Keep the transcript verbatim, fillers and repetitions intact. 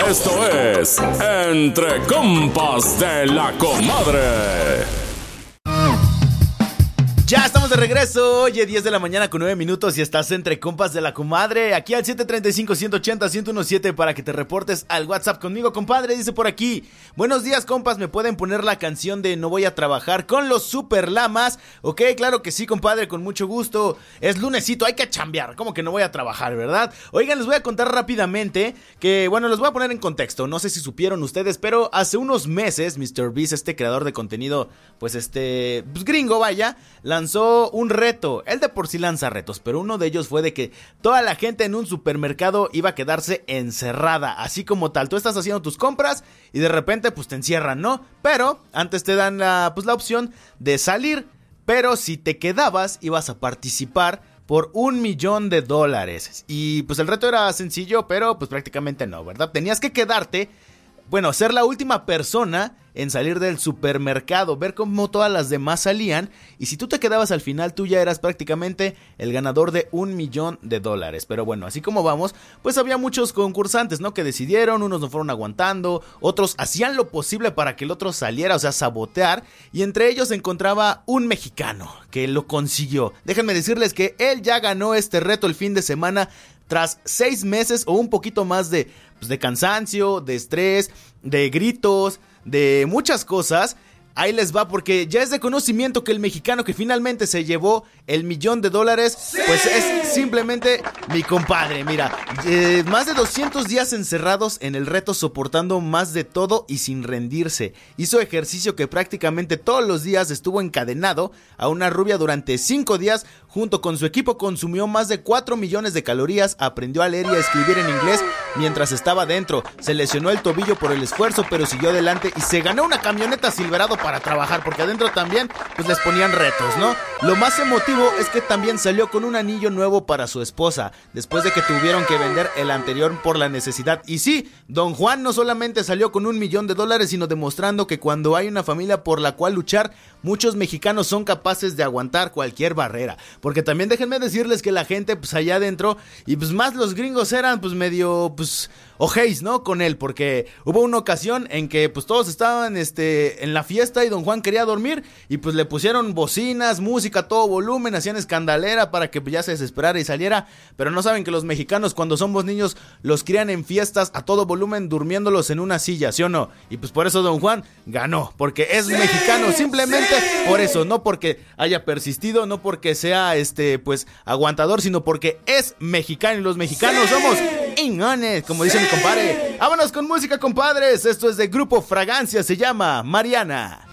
Esto es Entre Compas de la Comadre. Ya estamos de regreso, oye, diez de la mañana con nueve minutos y estás Entre Compas de la Comadre, aquí al siete tres cinco, uno ocho cero, uno uno siete para que te reportes al WhatsApp conmigo, compadre. Dice por aquí: buenos días, compas, ¿me pueden poner la canción de No Voy a Trabajar con los Super Lamas? Ok, claro que sí, compadre, con mucho gusto. Es lunesito, hay que chambear, como que no voy a trabajar, ¿verdad? Oigan, les voy a contar rápidamente que, bueno, los voy a poner en contexto. No sé si supieron ustedes, pero hace unos meses mister Beast, este creador de contenido, pues este, pues gringo, vaya, lanzó un reto. Él de por sí lanza retos, pero uno de ellos fue de que toda la gente en un supermercado iba a quedarse encerrada, así como tal. Tú estás haciendo tus compras y de repente pues te encierran, ¿no? Pero antes te dan la, pues, la opción de salir, pero si te quedabas ibas a participar por un millón de dólares. Y pues el reto era sencillo, pero pues prácticamente no, ¿verdad? Tenías que quedarte, bueno, ser la última persona en salir del supermercado, ver cómo todas las demás salían, y si tú te quedabas al final, tú ya eras prácticamente el ganador de un millón de dólares. Pero bueno, así como vamos, pues había muchos concursantes, ¿no? Que decidieron, unos no fueron aguantando, otros hacían lo posible para que el otro saliera, o sea, sabotear, y entre ellos se encontraba un mexicano que lo consiguió. Déjenme decirles que él ya ganó este reto el fin de semana, tras seis meses o un poquito más de, pues, de cansancio, de estrés, de gritos, de muchas cosas. Ahí les va, porque ya es de conocimiento que el mexicano que finalmente se llevó el millón de dólares, ¡sí!, pues es simplemente mi compadre. Mira, eh, más de doscientos días encerrados en el reto, soportando más de todo y sin rendirse. Hizo ejercicio que prácticamente todos los días, estuvo encadenado a una rubia durante cinco días. Junto con su equipo consumió más de cuatro millones de calorías, aprendió a leer y a escribir en inglés mientras estaba dentro. Se lesionó el tobillo por el esfuerzo, pero siguió adelante y se ganó una camioneta Silverado para trabajar, porque adentro también pues les ponían retos, ¿no? Lo más emotivo es que también salió con un anillo nuevo para su esposa, después de que tuvieron que vender el anterior por la necesidad. Y sí, Don Juan no solamente salió con un millón de dólares, sino demostrando que cuando hay una familia por la cual luchar, muchos mexicanos son capaces de aguantar cualquier barrera. Porque también déjenme decirles que la gente pues allá adentro, y pues más los gringos, eran pues medio pues ojéis, ¿no? Con él, porque hubo una ocasión en que pues todos estaban este en la fiesta y Don Juan quería dormir y pues le pusieron bocinas, música a todo volumen, hacían escandalera para que pues, ya se desesperara y saliera. Pero no saben que los mexicanos, cuando somos niños, los crían en fiestas a todo volumen, durmiéndolos en una silla, ¿sí o no? Y pues por eso Don Juan ganó, porque es ¡sí!, mexicano, simplemente ¡sí! Por eso, no porque haya persistido, no porque sea este pues aguantador, sino porque es mexicano, y los mexicanos ¡sí! Somos ingones, como dice ¡sí! Mi compadre. Vámonos con música, compadres. Esto es de Grupo Fragancia, se llama Mariana.